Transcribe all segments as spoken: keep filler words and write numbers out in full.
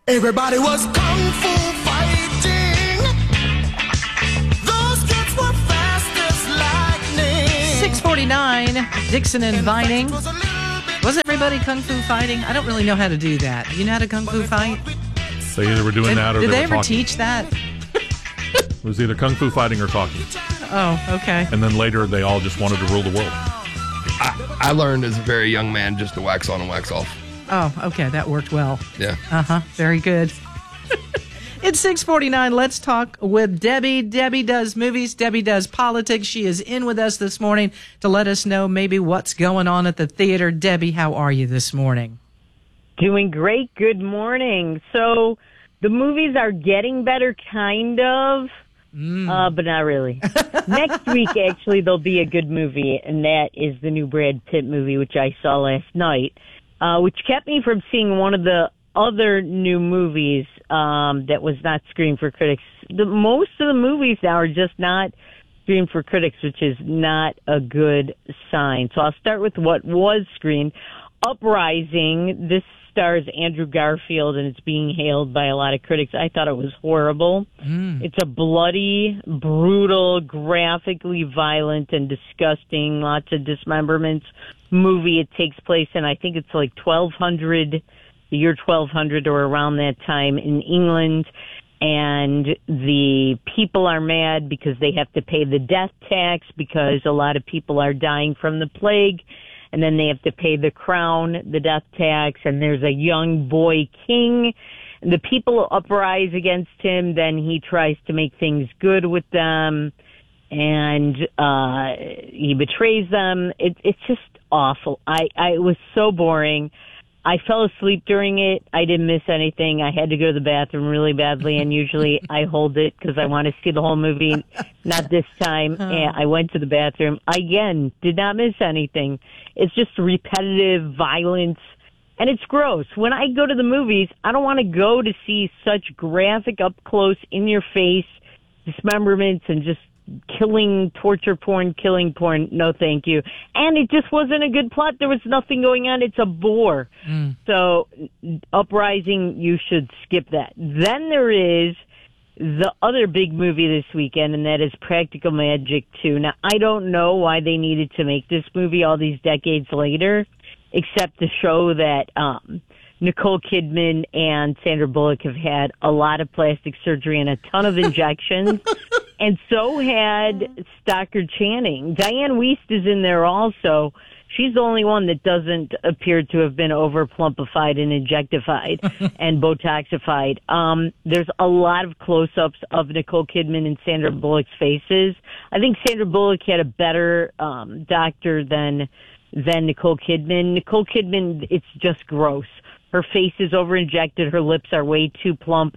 Everybody was kung fu fighting. Those kids were fast as lightning. six forty-nine, Dixon and Vining. Was everybody kung fu fighting? I don't really know how to do that. You know how to kung fu fight? They either were doing Did, that or did they, they were ever talking. teach that? It was either kung fu fighting or talking. Oh, okay. And then later they all just wanted to rule the world. I, I learned as a very young man just to wax on and wax off. Oh, okay. That worked well. Yeah. Uh-huh. Very good. It's six forty-nine. Let's talk with Debbie. Debbie does movies. Debbie does politics. She is in with us this morning to let us know maybe what's going on at the theater. Debbie, how are you this morning? Doing great. Good morning. So the movies are getting better, kind of, mm. uh, but not really. Next week, actually, there'll be a good movie, and that is the new Brad Pitt movie, which I saw last night, uh, which kept me from seeing one of the other new movies um, that was not screened for critics. The, most of the movies now are just not screened for critics, which is not a good sign. So I'll start with what was screened. Uprising, this stars Andrew Garfield, and it's being hailed by a lot of critics. I thought it was horrible. Mm. It's a bloody, brutal, graphically violent, and disgusting, lots of dismemberments movie. It takes place in, I think it's like twelve hundred, the year twelve hundred or around that time in England. And the people are mad because they have to pay the death tax because a lot of people are dying from the plague. And then they have to pay the crown, the death tax, and there's a young boy king. The people uprise against him. Then he tries to make things good with them, and uh he betrays them. It, it's just awful. I, I it was so boring. I fell asleep during it. I didn't miss anything. I had to go to the bathroom really badly, and usually I hold it because I want to see the whole movie. Not this time. Oh. And I went to the bathroom. Again, did not miss anything. It's just repetitive violence, and it's gross. When I go to the movies, I don't want to go to see such graphic, up-close, in-your-face dismemberments and just killing, torture porn, killing porn. No, thank you. And it just wasn't a good plot. There was nothing going on. It's a bore. Mm. So, Uprising, you should skip that. Then there is the other big movie this weekend, and that is Practical Magic two. Now, I don't know why they needed to make this movie all these decades later, except to show that um, Nicole Kidman and Sandra Bullock have had a lot of plastic surgery and a ton of injections. And so had Stockard Channing. Diane Wiest is in there also. She's the only one that doesn't appear to have been over plumpified and injectified and Botoxified. Um, there's a lot of close-ups of Nicole Kidman and Sandra Bullock's faces. I think Sandra Bullock had a better um, doctor than than Nicole Kidman. Nicole Kidman, it's just gross. Her face is over-injected. Her lips are way too plump.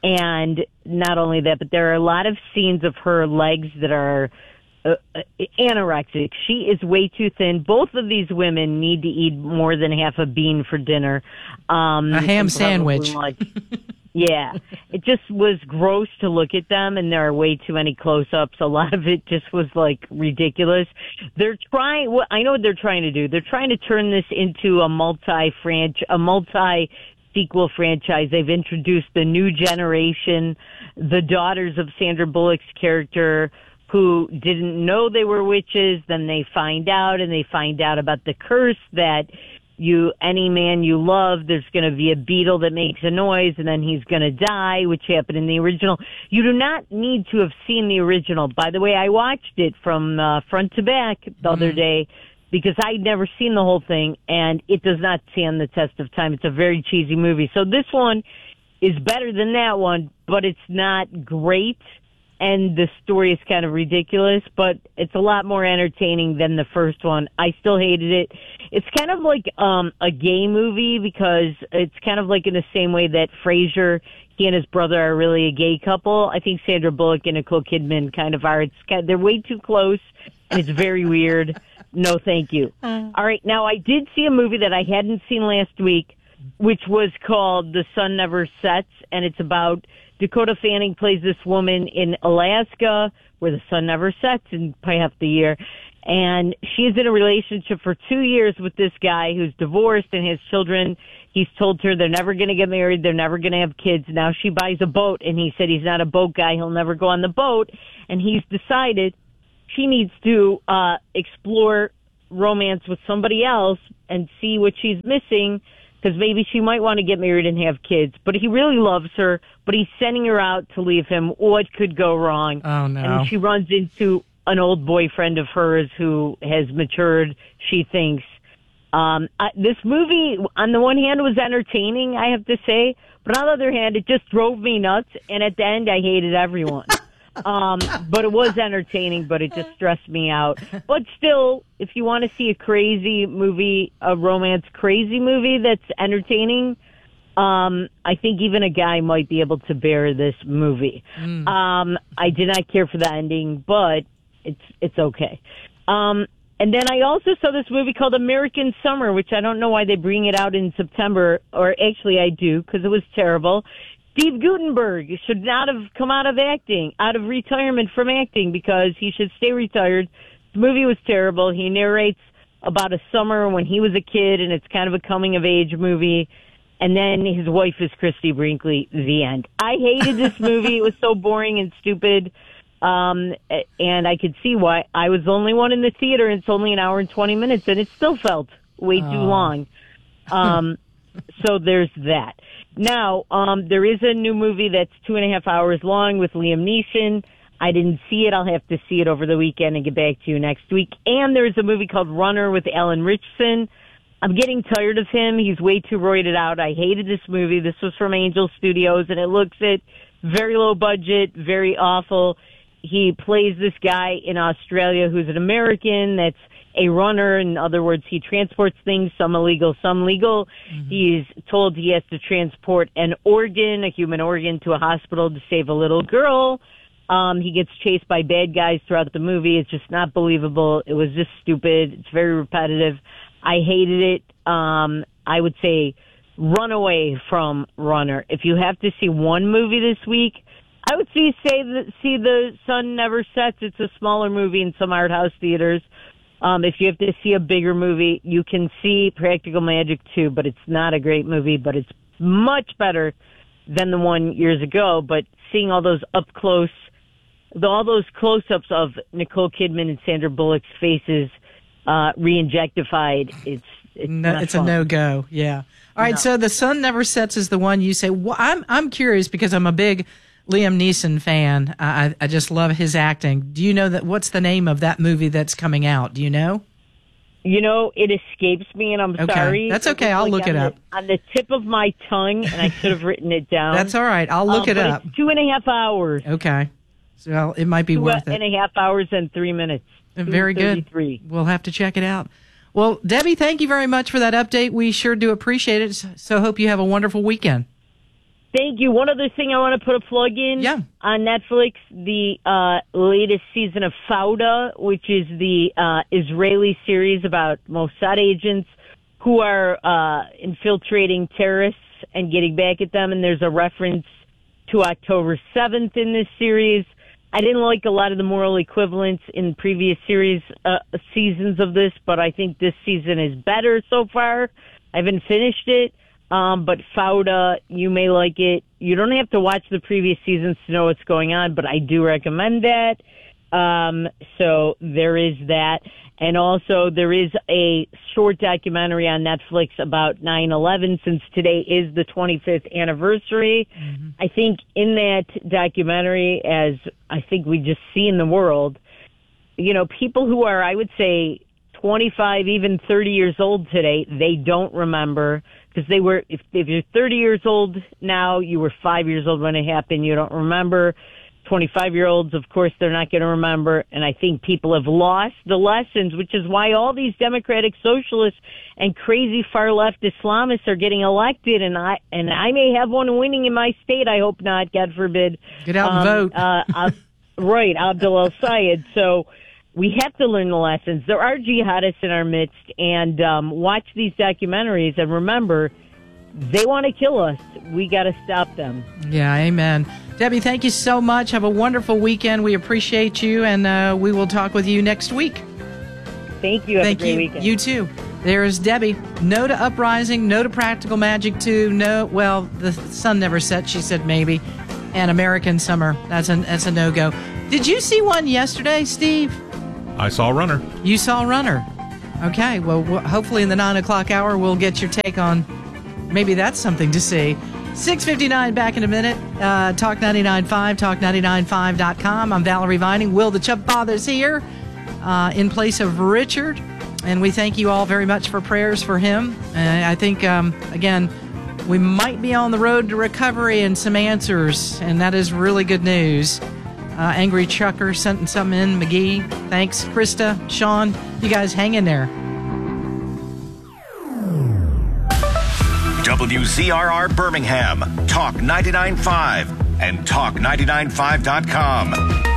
And not only that, but there are a lot of scenes of her legs that are uh, anorexic. She is way too thin. Both of these women need to eat more than half a bean for dinner. Um, a ham sandwich. Like, yeah. It just was gross to look at them, and there are way too many close-ups. A lot of it just was, like, ridiculous. They're trying, well, I know what they're trying to do. They're trying to turn this into a multi-franchise, a multi sequel franchise. They've introduced the new generation, the daughters of Sandra Bullock's character, who didn't know they were witches. Then they find out, and they find out about the curse that you, any man you love, there's going to be a beetle that makes a noise, and then he's going to die, which happened in the original. You do not need to have seen the original. By the way, I watched it from uh, front to back the mm-hmm. other day, because I'd never seen the whole thing, and it does not stand the test of time. It's a very cheesy movie. So this one is better than that one, but it's not great, and the story is kind of ridiculous, but it's a lot more entertaining than the first one. I still hated it. It's kind of like um, a gay movie, because it's kind of like in the same way that Frasier, he and his brother are really a gay couple. I think Sandra Bullock and Nicole Kidman kind of are. It's kind of, they're way too close, and it's very weird. No, thank you. Uh, All right. Now, I did see a movie that I hadn't seen last week, which was called The Sun Never Sets, and it's about Dakota Fanning plays this woman in Alaska where the sun never sets in probably half the year. And she's in a relationship for two years with this guy who's divorced and has children. He's told her they're never going to get married. They're never going to have kids. Now she buys a boat, and he said he's not a boat guy. He'll never go on the boat. And he's decided she needs to uh explore romance with somebody else and see what she's missing, because maybe she might want to get married and have kids. But he really loves her, but he's sending her out to leave him. What could go wrong? Oh, no. And she runs into an old boyfriend of hers who has matured, she thinks. Um, I, this movie, on the one hand, was entertaining, I have to say, but on the other hand, it just drove me nuts, and at the end, I hated everyone. um, but it was entertaining, but it just stressed me out. But still, if you want to see a crazy movie, a romance crazy movie that's entertaining, um, I think even a guy might be able to bear this movie. Mm. Um, I did not care for the ending, but it's it's okay. Um, and then I also saw this movie called American Summer, which I don't know why they bring it out in September, or actually I do, because it was terrible. Steve Guttenberg should not have come out of acting, out of retirement from acting, because he should stay retired. The movie was terrible. He narrates about a summer when he was a kid, and it's kind of a coming-of-age movie. And then his wife is Christy Brinkley, the end. I hated this movie. It was so boring and stupid. Um, and I could see why. I was the only one in the theater, and it's only an hour and twenty minutes, and it still felt way too oh. long. Um, so there's that. Now, um, there is a new movie that's two and a half hours long with Liam Neeson. I didn't see it. I'll have to see it over the weekend and get back to you next week. And there's a movie called Runner with Alan Ritchson. I'm getting tired of him. He's way too roided out. I hated this movie. This was from Angel Studios, and it looks it very low budget, very awful. He plays this guy in Australia who's an American that's a runner. In other words, he transports things, some illegal, some legal. Mm-hmm. He's told he has to transport an organ, a human organ, to a hospital to save a little girl. Um, he gets chased by bad guys throughout the movie. It's just not believable. It was just stupid. It's very repetitive. I hated it. Um, I would say run away from Runner. If you have to see one movie this week, I would see say the, see The Sun Never Sets. It's a smaller movie in some art house theaters. Um, if you have to see a bigger movie, you can see Practical Magic two, but it's not a great movie, but it's much better than the one years ago. But seeing all those up close, the, all those close-ups of Nicole Kidman and Sandra Bullock's faces uh, re-injectified, it's it's, no, not it's fun. a no-go. Yeah. All right. No. So The Sun Never Sets is the one you say. Well, I'm I'm curious because I'm a big Liam Neeson fan. I I just love his acting. Do you know that? What's the name of that movie that's coming out? Do you know? You know, it escapes me, and I'm okay. sorry. That's okay. It I'll like look it the, up. On the tip of my tongue, and I should have written it down. That's all right. I'll look um, it but up. It's two and a half hours. Okay. So it might be two worth it. and a half hours and three minutes. Very good. We'll have to check it out. Well, Debbie, thank you very much for that update. We sure do appreciate it. So hope you have a wonderful weekend. Thank you. One other thing I want to put a plug in. Yeah. On Netflix, the uh, latest season of Fauda, which is the uh, Israeli series about Mossad agents who are uh, infiltrating terrorists and getting back at them. And there's a reference to October seventh in this series. I didn't like a lot of the moral equivalents in previous series uh, seasons of this, but I think this season is better so far. I haven't finished it. Um, but Fauda, you may like it. You don't have to watch the previous seasons to know what's going on, but I do recommend that. Um, so there is that. And also there is a short documentary on Netflix about nine eleven, since today is the twenty-fifth anniversary. Mm-hmm. I think in that documentary, as I think we just see in the world, you know, people who are, I would say, twenty-five, even thirty years old today, they don't remember. Because they were, if, if you're thirty years old now, you were five years old when it happened, you don't remember. twenty-five-year-olds, of course, they're not going to remember. And I think people have lost the lessons, which is why all these democratic socialists and crazy far-left Islamists are getting elected. And I and I may have one winning in my state. I hope not, God forbid. Get out and um, vote. uh, uh, right, Abdul El-Sayed. So we have to learn the lessons. There are jihadists in our midst, and um, watch these documentaries and remember, they want to kill us. We got to stop them. Yeah, amen. Debbie, thank you so much. Have a wonderful weekend. We appreciate you, and uh, we will talk with you next week. Thank you. Have Thank a great you. weekend. You too. There is Debbie. No to Uprising, no to Practical Magic two, no, well, the sun never set, she said maybe, and American Summer. That's a, that's a no-go. Did you see one yesterday, Steve? I saw Runner. You saw Runner. Okay, well, w- hopefully in the nine o'clock hour, we'll get your take on maybe that's something to see. six fifty-nine, back in a minute. Uh, Talk ninety-nine point five, talk ninety-nine point five dot com. I'm Valerie Vining. Will the Chubb Father's here uh, in place of Richard. And we thank you all very much for prayers for him. And I think, um, again, we might be on the road to recovery and some answers, and that is really good news. Uh, Angry Chucker sent something in. McGee, thanks. Krista, Sean, you guys hang in there. W Z R R Birmingham, Talk ninety-nine point five, and talk ninety-nine point five dot com.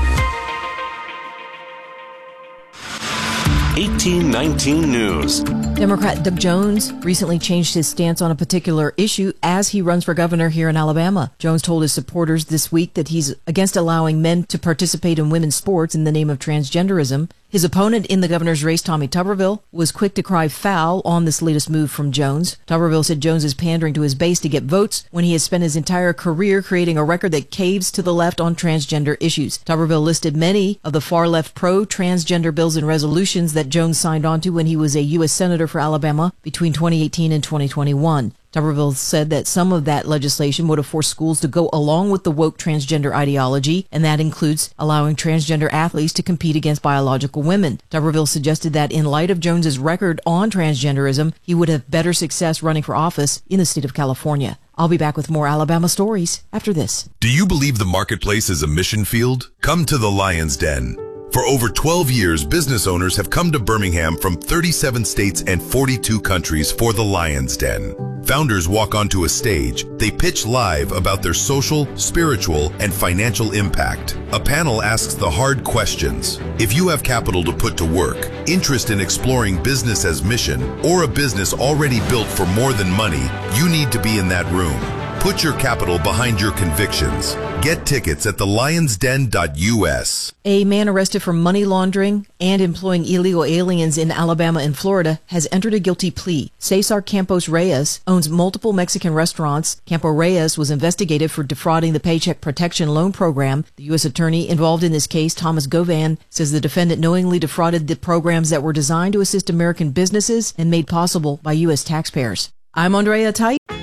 eighteen nineteen News. Democrat Doug Jones recently changed his stance on a particular issue as he runs for governor here in Alabama. Jones told his supporters this week that he's against allowing men to participate in women's sports in the name of transgenderism. His opponent in the governor's race, Tommy Tuberville, was quick to cry foul on this latest move from Jones. Tuberville said Jones is pandering to his base to get votes when he has spent his entire career creating a record that caves to the left on transgender issues. Tuberville listed many of the far-left pro-transgender bills and resolutions that Jones signed onto when he was a U S Senator for Alabama between twenty eighteen and twenty twenty-one. Tuberville said that some of that legislation would have forced schools to go along with the woke transgender ideology, and that includes allowing transgender athletes to compete against biological women. Tuberville suggested that in light of Jones's record on transgenderism, he would have better success running for office in the state of California. I'll be back with more Alabama stories after this. Do you believe the marketplace is a mission field? Come to the Lion's Den. For over twelve years, business owners have come to Birmingham from thirty-seven states and forty-two countries for the Lion's Den. Founders walk onto a stage. They pitch live about their social, spiritual, and financial impact. A panel asks the hard questions. If you have capital to put to work, interest in exploring business as mission, or a business already built for more than money, you need to be in that room. Put your capital behind your convictions. Get tickets at the lions den dot U S. A man arrested for money laundering and employing illegal aliens in Alabama and Florida has entered a guilty plea. Cesar Campos Reyes owns multiple Mexican restaurants. Campo Reyes was investigated for defrauding the Paycheck Protection Loan Program. The U S attorney involved in this case, Thomas Govan, says the defendant knowingly defrauded the programs that were designed to assist American businesses and made possible by U S taxpayers. I'm Andrea Tite.